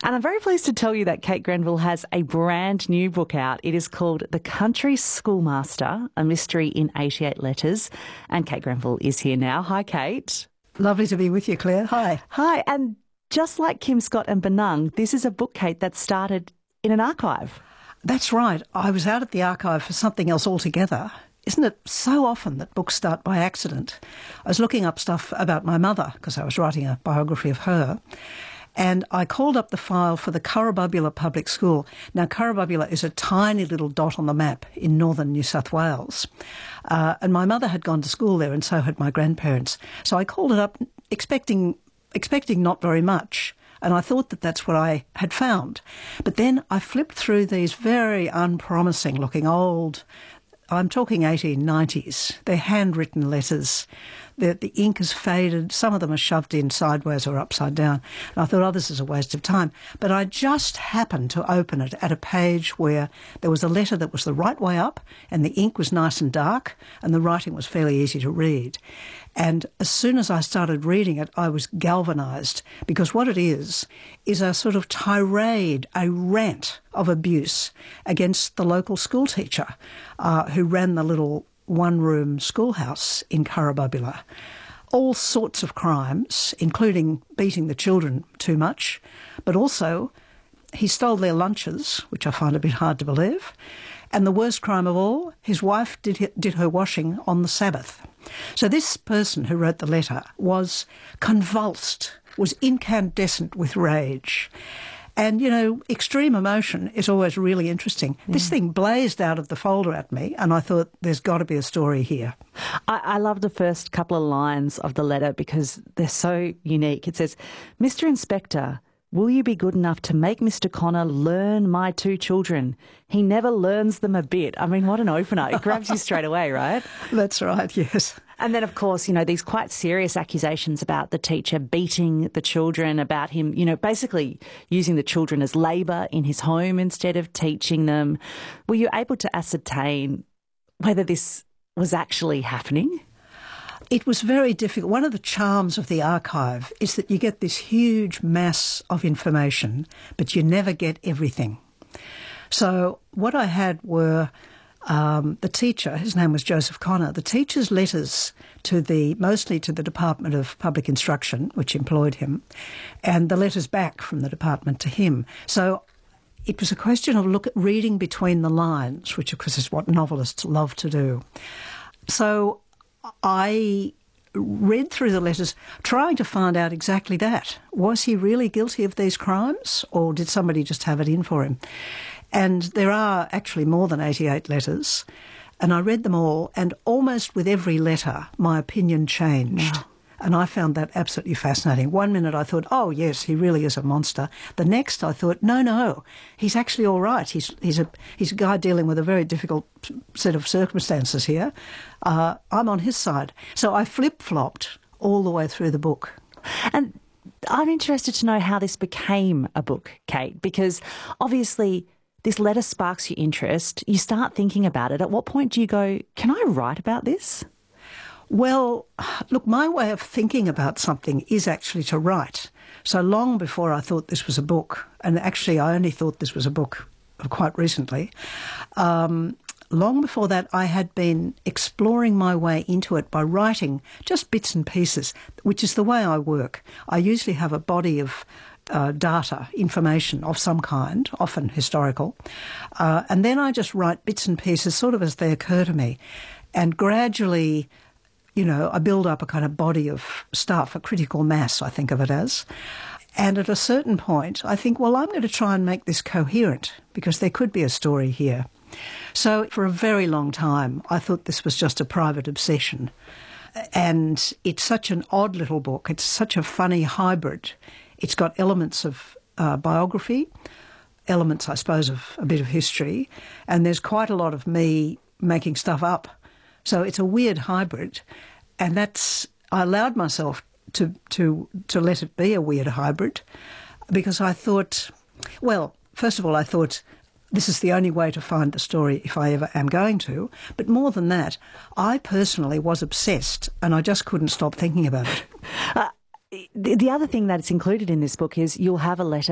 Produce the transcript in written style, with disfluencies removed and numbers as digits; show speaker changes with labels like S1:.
S1: And I'm very pleased to tell you that Kate Grenville has a brand new book out. It is called The Country Schoolmaster, a mystery in 88 letters. And Kate Grenville is here now. Hi, Kate.
S2: Lovely to be with you, Claire. Hi.
S1: Hi. And just like Kim Scott and Benung, this is a book, Kate, that started in an archive.
S2: That's right. I was out at the archive for something else altogether. Isn't it so often that books start by accident? I was looking up stuff about my mother because I was writing a biography of her. And I called up the file for the Currabubula Public School. Now, Currabubula is a tiny little dot on the map in northern New South Wales. And my mother had gone to school there, and so had my grandparents. So I called it up expecting not very much. And I thought that that's what I had found. But then I flipped through these very unpromising looking old, I'm talking 1890s. They're handwritten letters. The ink has faded. Some of them are shoved in sideways or upside down. And I thought, oh, this is a waste of time. But I just happened to open it at a page where there was a letter that was the right way up and the ink was nice and dark and the writing was fairly easy to read. And as soon as I started reading it, I was galvanised because what it is a sort of tirade, a rant of abuse against the local school teacher who ran the little one-room schoolhouse in Currabubula. All sorts of crimes, including beating the children too much, but also he stole their lunches, which I find a bit hard to believe. And the worst crime of all, his wife did her washing on the Sabbath. So this person who wrote the letter was convulsed, was incandescent with rage. And, you know, extreme emotion is always really interesting. Yeah. This thing blazed out of the folder at me, and I thought there's got to be a story here.
S1: I love the first couple of lines of the letter because they're so unique. It says, "Mr. Inspector, will you be good enough to make Mr. Connor learn my two children? He never learns them a bit." I mean, what an opener. It grabs you straight away, right?
S2: That's right, yes.
S1: And then, of course, you know, these quite serious accusations about the teacher beating the children, about him, you know, basically using the children as labour in his home instead of teaching them. Were you able to ascertain whether this was actually happening?
S2: It was very difficult. One of the charms of the archive is that you get this huge mass of information, but you never get everything. So what I had were the teacher, his name was Joseph Connor, the teacher's letters mostly to the Department of Public Instruction, which employed him, and the letters back from the department to him. So it was a question of reading between the lines, which of course is what novelists love to do. So I read through the letters trying to find out exactly that. Was he really guilty of these crimes or did somebody just have it in for him? And there are actually more than 88 letters, and I read them all, and almost with every letter my opinion changed. Wow. And I found that absolutely fascinating. One minute I thought, oh, yes, he really is a monster. The next I thought, no, he's actually all right. He's a guy dealing with a very difficult set of circumstances here. I'm on his side. So I flip-flopped all the way through the book.
S1: And I'm interested to know how this became a book, Kate, because obviously this letter sparks your interest. You start thinking about it. At what point do you go, can I write about this?
S2: Well, look, my way of thinking about something is actually to write. So long before I thought this was a book, and actually I only thought this was a book quite recently, long before that I had been exploring my way into it by writing just bits and pieces, which is the way I work. I usually have a body of data, information of some kind, often historical, and then I just write bits and pieces sort of as they occur to me. And gradually, you know, I build up a kind of body of stuff, a critical mass, I think of it as. And at a certain point, I think, well, I'm going to try and make this coherent because there could be a story here. So for a very long time, I thought this was just a private obsession. And it's such an odd little book. It's such a funny hybrid. It's got elements of biography, elements, I suppose, of a bit of history, and there's quite a lot of me making stuff up. So it's a weird hybrid, and I allowed myself to let it be a weird hybrid because I thought, well, first of all, I thought this is the only way to find the story if I ever am going to. But more than that, I personally was obsessed and I just couldn't stop thinking about it.
S1: The other thing that's included in this book is you'll have a letter